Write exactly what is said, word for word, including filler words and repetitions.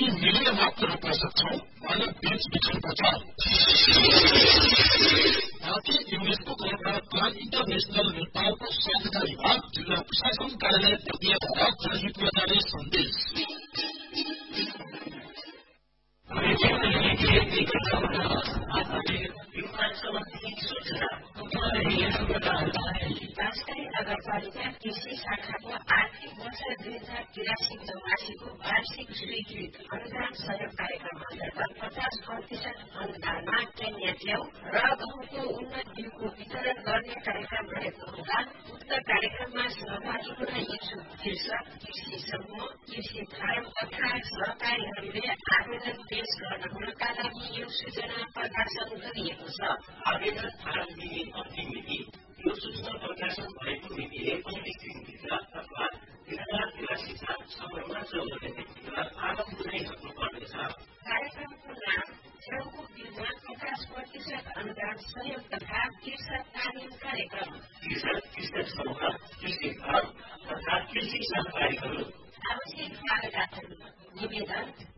हामी मिलेर मात्र रोक्न सक्छौं भने बीच बिछोडको छ। माथि युनेस्कोको प्लान इन्टरनेशनल नेपालको स्वास्थ्य विभाग जिल्ला प्रशासन कार्यालय प्रतिनिधिद्वारा जनहितमा जारी सन्देश। राष्ट्रिय नगरपालिका कृषि शाखाको आर्थिक वर्ष दुई हजार तिरासी चौरासीको वार्षिक स्वीकृत अनुदान सहयोग कार्यक्रम अन्तर्गत पचास प्रतिशत अनुदानमा केन्या च्याउ र गहुँको उन्नत बिउको वितरण गर्ने कार्यक्रम रहेको हुँदा उक्त कार्यक्रममा सहभागी हुन इच्छुक कृषक, कृषि समूह, कृषि फारम तथा सहकारीहरूले आवेदन पेश गर्न हुनका लागि यो सूचना प्रकाशन गरिएको छ। आवेदन फारम दिने अन्तिम मिति यो सूचना प्रकाशन भएको मिति पैंतिस दिनभित्र अथवा दुई हजार तिरासी साल सम्ममा चौध दिनभित्र फारम बुझाइ सक्नुपर्नेछ। कार्यक्रमको नाम च्याउको बिउमा पचास प्रतिशत अनुदान सहयोग तथा कृषक तालिम कार्यक्रम। कृषक, कृषक समूह, कृषि फारम तथा कृषि सहकारीहरू आवश्यक कागजातहरू निवेदन